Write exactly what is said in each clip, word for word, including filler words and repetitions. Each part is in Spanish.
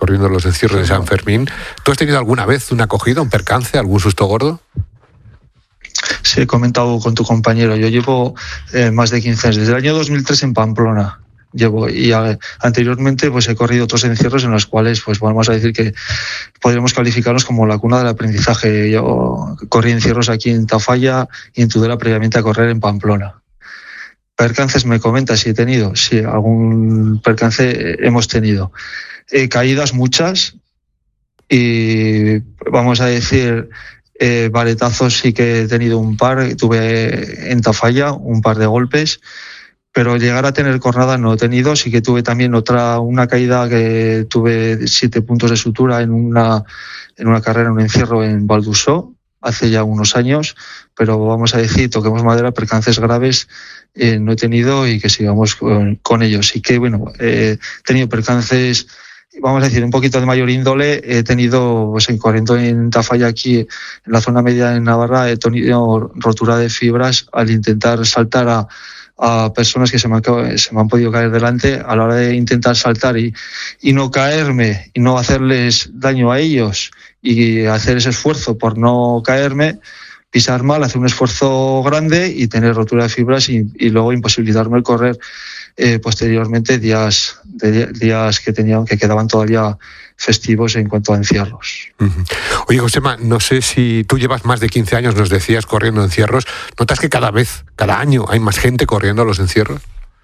corriendo los encierros de San Fermín. ¿Tú has tenido alguna vez una acogida, un percance, algún susto gordo? Sí, he comentado con tu compañero. Yo llevo eh, más de quince años, desde el año dos mil tres en Pamplona. Llevo y a, anteriormente pues he corrido otros encierros en los cuales pues vamos a decir que podríamos calificarnos como la cuna del aprendizaje. Yo corrí encierros aquí en Tafalla y en Tudela previamente a correr en Pamplona. ¿Percances me comentas si he tenido? Sí, algún percance hemos tenido. Eh, caídas muchas y vamos a decir eh, varetazos sí que he tenido un par. Tuve en Tafalla un par de golpes, pero llegar a tener cornada no he tenido. Sí que tuve también otra, una caída que tuve siete puntos de sutura en una, en una carrera, en un encierro en Valdusó, hace ya unos años, pero vamos a decir, toquemos madera, percances graves eh, no he tenido y que sigamos con, con ellos. Sí que, bueno, eh, he tenido percances, vamos a decir, un poquito de mayor índole. He tenido, pues en corriendo en Tafalla aquí, en la zona media en Navarra, he tenido rotura de fibras al intentar saltar a a personas que se me, han, se me han podido caer delante a la hora de intentar saltar y, y no caerme y no hacerles daño a ellos y hacer ese esfuerzo por no caerme, pisar mal, hacer un esfuerzo grande y tener rotura de fibras y, y luego imposibilitarme el correr eh, posteriormente días, de, días que tenían, que quedaban todavía festivos en cuanto a encierros. Uh-huh. Oye, Josema, no sé si tú llevas más de quince años, nos decías, corriendo encierros. ¿Notas que cada vez, cada año, hay más gente corriendo los encierros?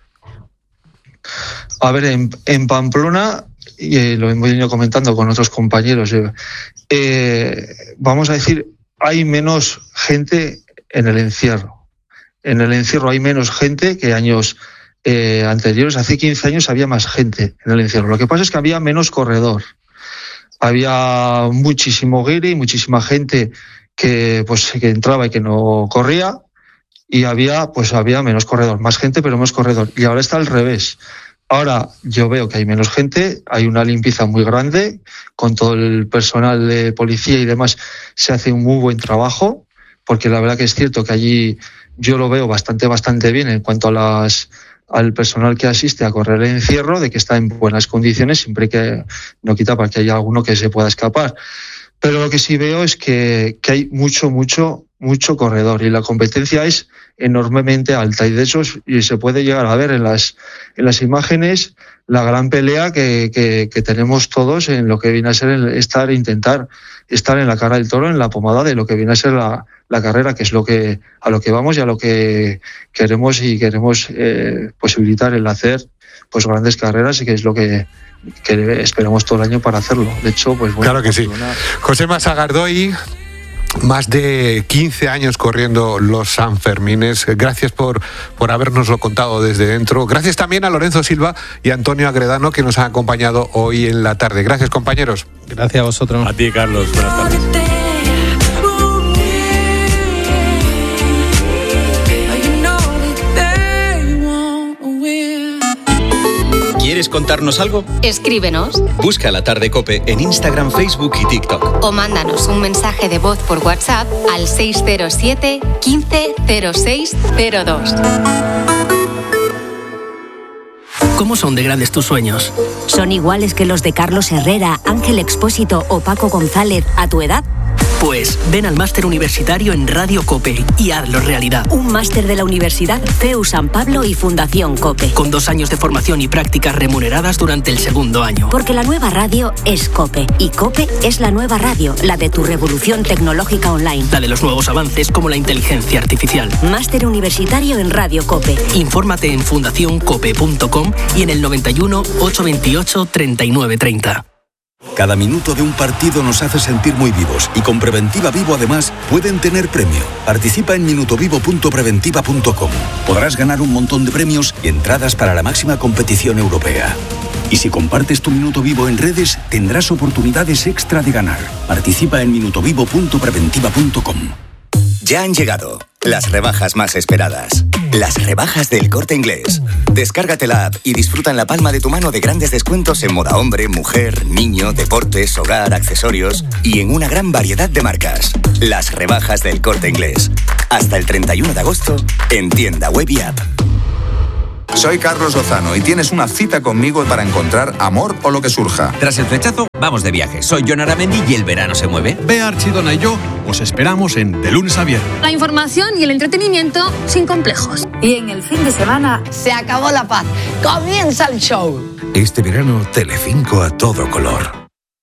A ver, en, en Pamplona, y eh, lo hemos venido comentando con otros compañeros, eh, eh, vamos a decir, hay menos gente en el encierro. En el encierro hay menos gente que años eh, anteriores. Hace quince años había más gente en el encierro. Lo que pasa es que había menos corredor. Había muchísimo guiri, muchísima gente que pues que entraba y que no corría, y había pues había menos corredor, más gente pero menos corredor. Y ahora está al revés. Ahora yo veo que hay menos gente, hay una limpieza muy grande, con todo el personal de policía y demás se hace un muy buen trabajo, porque la verdad que es cierto que allí yo lo veo bastante, bastante bien en cuanto a las al personal que asiste a correr el encierro, de que está en buenas condiciones, siempre que no quita para que haya alguno que se pueda escapar. Pero lo que sí veo es que, que hay mucho, mucho, mucho corredor y la competencia es enormemente alta y de hecho y se puede llegar a ver en las, en las imágenes la gran pelea que, que, que tenemos todos en lo que viene a ser el estar, intentar estar en la cara del toro, en la pomada de lo que viene a ser la, la carrera, que es lo que a lo que vamos y a lo que queremos y queremos eh, posibilitar el hacer pues grandes carreras, y que es lo que que esperamos todo el año para hacerlo. De hecho, pues bueno. Claro que sí. Una... Josema Sagardoy, más de quince años corriendo los Sanfermines. Gracias por, por habernoslo contado desde dentro. Gracias también a Lorenzo Silva y a Antonio Agredano, que nos han acompañado hoy en la tarde. Gracias, compañeros. Gracias a vosotros. A ti, Carlos. Buenas tardes. ¿Quieres contarnos algo? Escríbenos. Busca La Tarde COPE en Instagram, Facebook y TikTok. O mándanos un mensaje de voz por WhatsApp al seis cero siete, quince, cero seis, cero dos. ¿Cómo son de grandes tus sueños? ¿Son iguales que los de Carlos Herrera, Ángel Expósito o Paco González a tu edad? Pues ven al máster universitario en Radio COPE y hazlo realidad. Un máster de la Universidad C E U San Pablo y Fundación COPE. Con dos años de formación y prácticas remuneradas durante el segundo año. Porque la nueva radio es COPE. Y COPE es la nueva radio, la de tu revolución tecnológica online. La de los nuevos avances como la inteligencia artificial. Máster universitario en Radio COPE. Infórmate en fundación cope punto com y en el noventa y uno, ochocientos veintiocho, treinta y nueve treinta. Cada minuto de un partido nos hace sentir muy vivos y con Preventiva Vivo además pueden tener premio. Participa en minutovivo punto preventiva punto com. Podrás ganar un montón de premios y entradas para la máxima competición europea. Y si compartes tu minuto vivo en redes, tendrás oportunidades extra de ganar. Participa en minutovivo punto preventiva punto com. Ya han llegado las rebajas más esperadas. Las rebajas del Corte Inglés. Descárgate la app y disfruta en la palma de tu mano de grandes descuentos en moda hombre, mujer, niño, deportes, hogar, accesorios y en una gran variedad de marcas. Las rebajas del Corte Inglés. Hasta el treinta y uno de agosto en tienda web y app. Soy Carlos Lozano y tienes una cita conmigo para encontrar amor o lo que surja. Tras el flechazo, vamos de viaje. Soy Jon Aramendi y el verano se mueve. Bea Archidona y yo os esperamos en De Lunes a Viernes. La información y el entretenimiento sin complejos. Y en el fin de semana se acabó la paz. Comienza el show. Este verano, Telecinco a todo color.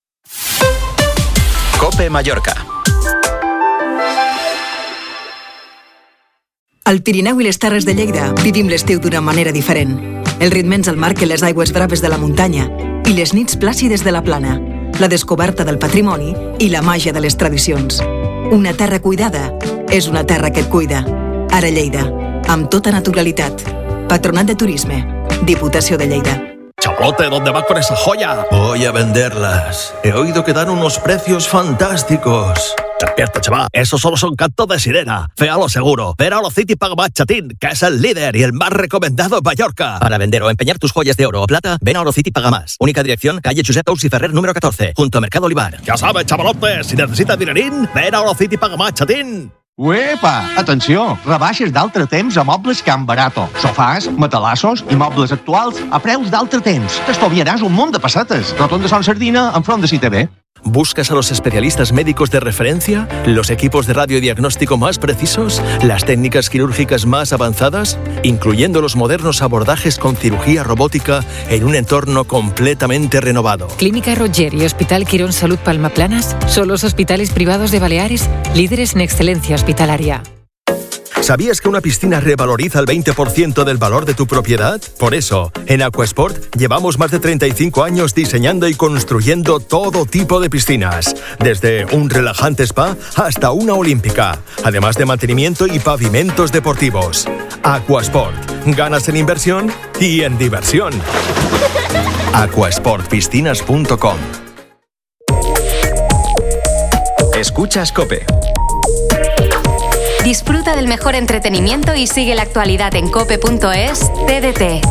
COPE Mallorca. Al Pirineu i les Terres de Lleida vivim l'estiu d'una manera diferent. El ritme ens el marquen les aigües braves de la muntanya i les nits plàcides de la plana, la descoberta del patrimoni i la màgia de les tradicions. Una terra cuidada és una terra que et cuida. Ara Lleida, amb tota naturalitat. Patronat de Turisme, Diputació de Lleida. Chavalote, ¿dónde vas con esa joya? Voy a venderlas. He oído que dan unos precios fantásticos. Despierta, chaval. Esos solo son cantos de sirena. Féalo seguro. Ven a Orocity Paga Más Chatín, que es el líder y el más recomendado en Mallorca. Para vender o empeñar tus joyas de oro o plata, ven a Orocity Paga Más. Única dirección, calle Josep Tous y Ferrer, número catorce, junto a Mercado Olivar. Ya sabes, chavalote, si necesitas dinerín, ven a Orocity Paga Más Chatín. Uepa! Atenció! Rebaixes d'altre temps a Mobles Can Barato. Sofàs, matalassos i mobles actuals a preus d'altre temps. T'estalviaràs un munt de pessetes. Roton de Son Sardina, enfront de C I T V. ¿Buscas a los especialistas médicos de referencia? ¿Los equipos de radiodiagnóstico más precisos? ¿Las técnicas quirúrgicas más avanzadas? Incluyendo los modernos abordajes con cirugía robótica en un entorno completamente renovado. Clínica Roger y Hospital Quirón Salud Palma Planas son los hospitales privados de Baleares líderes en excelencia hospitalaria. ¿Sabías que una piscina revaloriza el veinte por ciento del valor de tu propiedad? Por eso, en Aquasport llevamos más de treinta y cinco años diseñando y construyendo todo tipo de piscinas, desde un relajante spa hasta una olímpica, además de mantenimiento y pavimentos deportivos. Aquasport, ganas en inversión y en diversión. aquasport piscinas punto com. Escuchas COPE. Disfruta del mejor entretenimiento y sigue la actualidad en cope punto es T D T.